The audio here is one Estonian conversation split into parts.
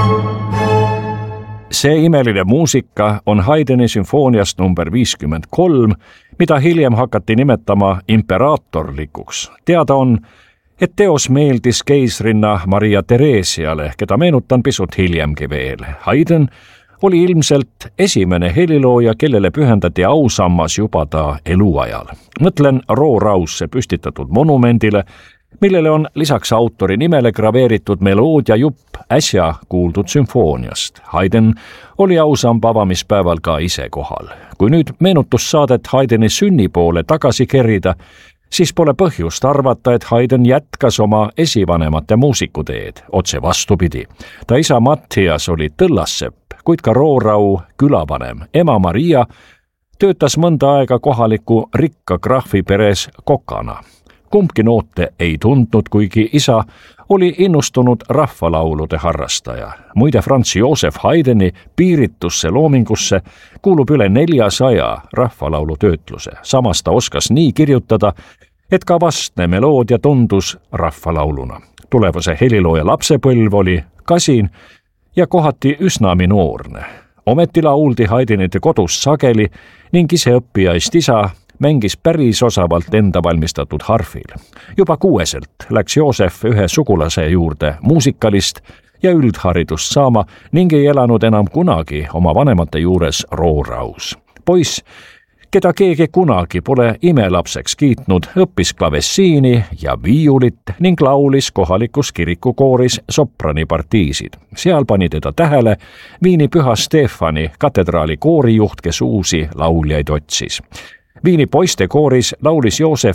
See imeline muusika on Haydni sümfooniast number 53, mida hiljem hakati nimetama imperaatorlikuks. Teada on, et teos meeldis keisrinna Maria Theresiale, keda meenutan pisut hiljemgi veel. Haydn oli ilmselt esimene helilooja, kellele pühendati ausammas juba ta eluajal. Mõtlen Ro-Rausse püstitatud monumendile, millele on lisaks autori nimele graveeritud meloodia jupp äsja kuuldud sümfooniast. Haydn oli ausamba avamispäeval ka ise kohal. Kui nüüd meenutussaadet Haydni sünnipoole tagasi kerida, siis pole põhjust arvata, et Haydn jätkas oma esivanemate muusikuteed. Otse vastupidi. Ta isa Matthias oli tõllassepp, kuid ka Ro-Rau külavanem. Ema Maria töötas mõnda aega kohaliku rikka graafi peres kokana. Kumbki noote ei tundnud, kuigi isa oli innustunud rahvalaulude harrastaja. Muide, Franz Joseph Haydni piiritusse loomingusse kuulub üle 400 rahvalaulu töötluse. Samas ta oskas nii kirjutada, et ka vastne meloodia tundus rahvalauluna. Tulevase helilooja lapsepõlv oli kasin ja kohati üsna minoorne. Ometi lauldi Haydnite kodus sageli ning iseõppijaist isa mängis päris osavalt enda valmistatud harfil. Juba 6-selt läks Joosef ühe sugulase juurde muusikalist ja üldharidust saama ning ei elanud enam kunagi oma vanemate juures Ro-Raus. Poiss, keda keegi kunagi pole imelapseks kiitnud, õppis klavessiini ja viiulit ning laulis kohalikus kirikukooris sopranipartiisid. Seal pani teda tähele Viini Püha Stefani katedraali koorijuht, kes uusi lauljaid otsis. Viini poistekooris laulis Joosef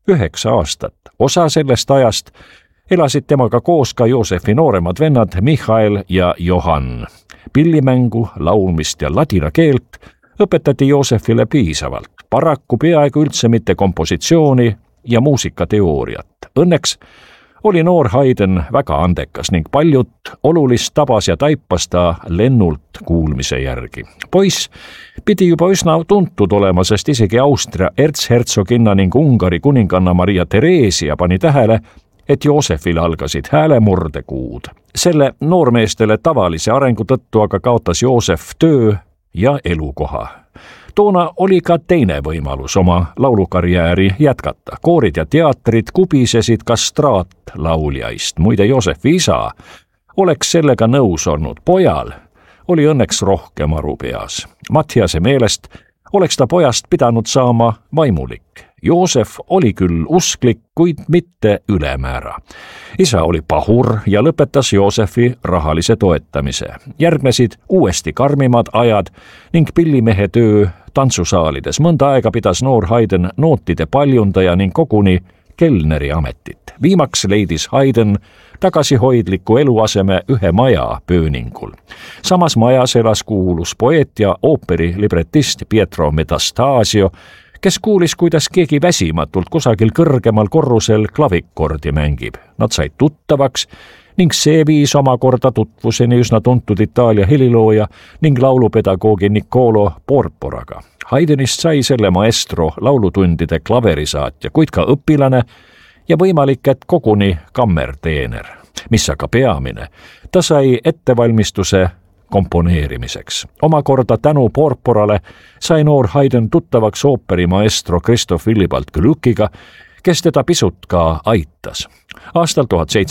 9 aastat. Osa sellest ajast elasid temaga koos ka Joosefi nooremad vennad Michael ja Johann. Pillimängu, laulmist ja ladina keelt õpetati Joosefile piisavalt. Paraku peaaegu üldse mitte kompositsiooni ja muusikateooriat. Õnneks oli noor Haydn väga andekas ning paljut olulist tabas ja taipas ta lennult kuulmise järgi. Poiss pidi juba üsna tuntud olema, sest isegi Austria ertshertsoginna ning Ungari kuninganna Maria Theresia pani tähele, et Joosefil algasid häälemurdekuud. Selle noormeestele tavalise arengu tõttu aga kaotas Joosef töö ja elukoha. Toona oli ka teine võimalus oma laulukarjääri jätkata. Koorid ja teatrid kubisesid kastraatlauljaist. Muide, Joosefi isa oleks sellega nõus olnud. Pojal oli õnneks rohkem aru peas. Mathiase meelest oleks ta pojast pidanud saama vaimulik. Joosef oli küll usklik, kuid mitte ülemäära. Isa oli pahur ja lõpetas Joosefi rahalise toetamise. Järgnesid uuesti karmimad ajad ning pillimehe töö tantsusaalides. Mõnda aega pidas noor Haydn nootide paljundaja ning koguni kelneri ametit. Viimaks leidis Haydn tagasihoidliku eluaseme ühe maja Pööningul. Samas majas elas kuulus poeet ja ooperi libretist Pietro Metastasio, kes kuulis, kuidas keegi väsimatult kusagil kõrgemal korrusel klavikordi mängib. Nad said tuttavaks ning see viis omakorda tutvuseni üsna tuntud Itaalia helilooja ning laulupedagoogi Niccolo Porporaga. Haydnist sai selle maestro laulutundide klaverisaatja, kuid ka õpilane ja võimalik, et koguni kammerteener. Mis aga peamine, ta sai ettevalmistuse komponeerimiseks. Omakorda tänu Porporale sai noor Haydn tuttavaks ooperimaestro Christoph Willibald Gluckiga, kes teda pisut ka aitas. Aastal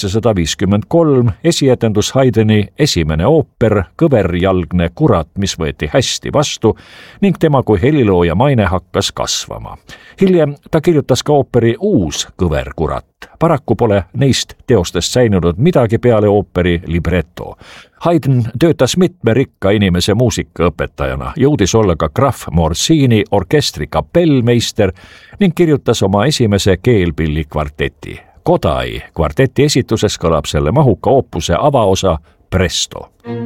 1753 esietendus Haydni esimene ooper Kõverjalgne kurat, mis võeti hästi vastu ning tema kui helilooja maine hakkas kasvama. Hiljem ta kirjutas ka ooperi Uus kõverkurat. Paraku pole neist teostest säilunud midagi peale ooperi libretto. Haydn töötas mitme rikka inimese muusikaõpetajana, jõudis olla ka Graf Morsini orkestri kapellmeister ning kirjutas oma esimese keelpilli kvarteti. Kodai kvarteti esituses kõlab selle mahuka oopuse avaosa Presto.